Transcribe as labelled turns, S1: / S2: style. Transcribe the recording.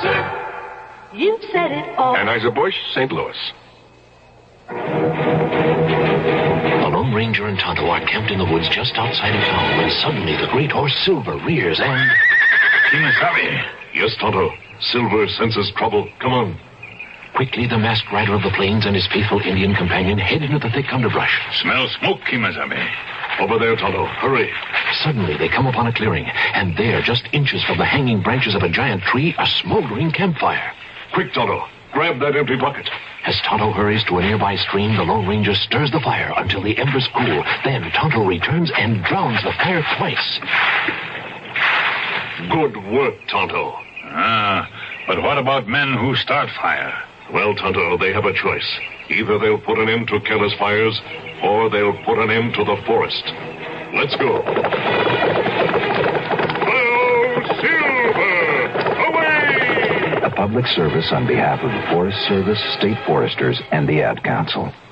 S1: You've said it all.
S2: Anheuser-Busch, St. Louis.
S3: The Lone Ranger and Tonto are camped in the woods just outside of town when suddenly the great horse Silver rears and...
S2: Kimasabi. Yes, Tonto. Silver senses trouble. Come on.
S3: Quickly, the masked rider of the plains and his faithful Indian companion head into the thick underbrush.
S2: Smell smoke, Kimasabi. Over there, Tonto. Hurry.
S3: Suddenly, they come upon a clearing, and there, just inches from the hanging branches of a giant tree, a smoldering campfire.
S2: Quick, Tonto. Grab that empty bucket.
S3: As Tonto hurries to a nearby stream, the Lone Ranger stirs the fire until the embers cool. Then Tonto returns and drowns the fire twice.
S2: Good work, Tonto.
S4: But what about men who start fire?
S2: Well, Tonto, they have a choice. Either they'll put an end to careless fires, or they'll put an end to the forest. Let's go. Hello, Silver! Away!
S5: A public service on behalf of the Forest Service, State Foresters, and the Ad Council.